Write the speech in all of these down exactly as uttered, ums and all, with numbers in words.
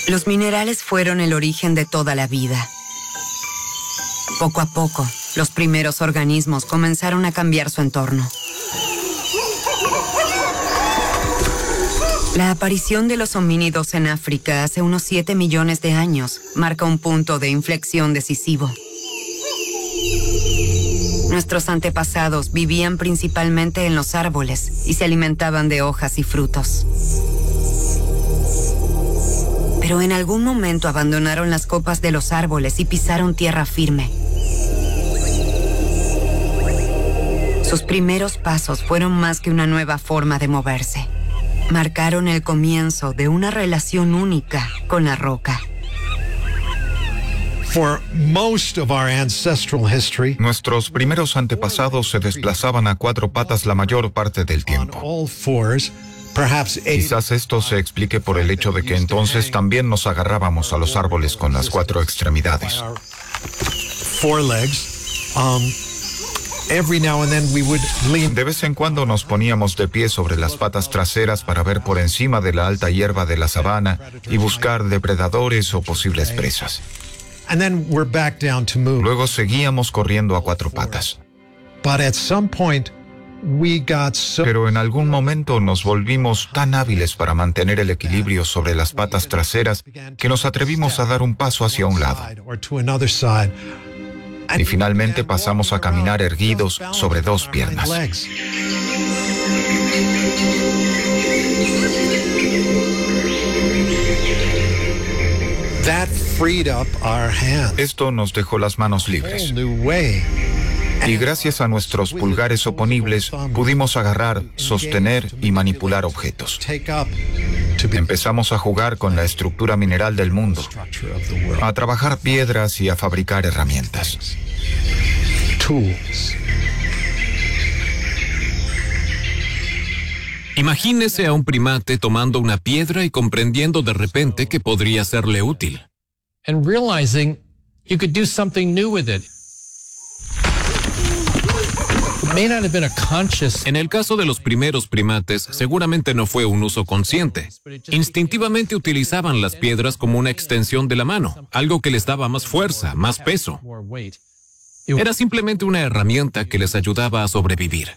Los minerales fueron el origen de toda la vida. Poco a poco, los primeros organismos comenzaron a cambiar su entorno. La aparición de los homínidos en África hace unos siete millones de años marca un punto de inflexión decisivo. Nuestros antepasados vivían principalmente en los árboles y se alimentaban de hojas y frutos. Pero en algún momento abandonaron las copas de los árboles y pisaron tierra firme. Sus primeros pasos fueron más que una nueva forma de moverse. Marcaron el comienzo de una relación única con la roca. For most of our ancestral history, nuestros primeros antepasados se desplazaban a cuatro patas la mayor parte del tiempo. all fours, perhaps eight. Quizás esto se explique por el hecho de que entonces también nos agarrábamos a los árboles con las cuatro extremidades. Four legs. Um, every now and then we would lean. De vez en cuando nos poníamos de pie sobre las patas traseras para ver por encima de la alta hierba de la sabana y buscar depredadores o posibles presas. And then we're back down to move. Luego seguíamos corriendo a cuatro patas. But at some point we got so Pero en algún momento nos volvimos tan hábiles para mantener el equilibrio sobre las patas traseras que nos atrevimos a dar un paso hacia un lado. or to another side. Y finalmente pasamos a caminar erguidos sobre dos piernas. Legs. That freed up our hands. Esto nos dejó las manos A libres. whole new way. Y gracias a nuestros pulgares oponibles pudimos agarrar, sostener y manipular objetos. Take up to be Empezamos a jugar con la estructura mineral del mundo, structure of the world. a trabajar piedras y a fabricar herramientas. Tools. Imagínese a un primate tomando una piedra y comprendiendo de repente que podría serle útil. And realizing you could do something new with it. It may not have been a conscious. En el caso de los primeros primates, seguramente no fue un uso consciente. Instintivamente utilizaban las piedras como una extensión de la mano, algo que les daba más fuerza, más peso. More weight. Era simplemente una herramienta que les ayudaba a sobrevivir.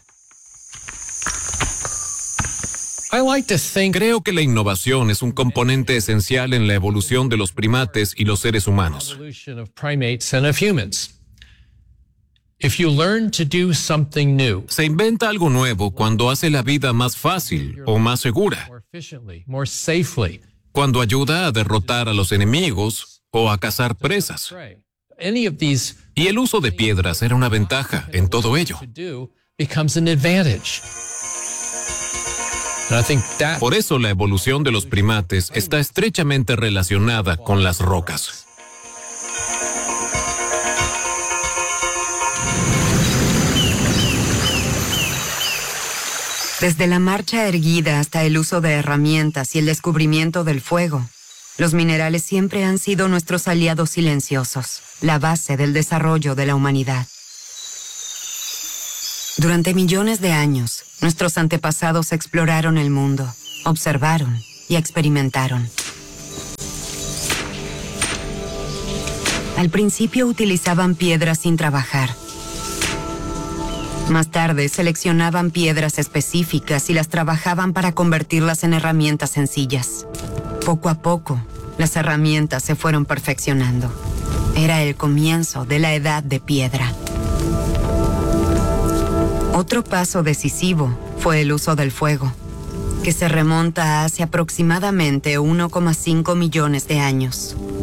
I like to think Creo que la innovación es un componente esencial en la evolución de los primates y los seres humanos. evolution of primates and of humans. If you learn to do something new, Se inventa algo nuevo cuando hace la vida más fácil o más segura, more efficiently, more safely, cuando ayuda a derrotar a los enemigos o a cazar presas. any of these Y el uso de piedras era una ventaja en todo ello. to do becomes an advantage. And I think that Por eso la evolución de los primates está estrechamente relacionada con las rocas. Desde la marcha erguida hasta el uso de herramientas y el descubrimiento del fuego, los minerales siempre han sido nuestros aliados silenciosos, la base del desarrollo de la humanidad. Durante millones de años, nuestros antepasados exploraron el mundo, observaron y experimentaron. Al principio utilizaban piedras sin trabajar. Más tarde seleccionaban piedras específicas y las trabajaban para convertirlas en herramientas sencillas. Poco a poco, las herramientas se fueron perfeccionando. Era el comienzo de la edad de piedra. Otro paso decisivo fue el uso del fuego, que se remonta a hace aproximadamente uno coma cinco millones de años.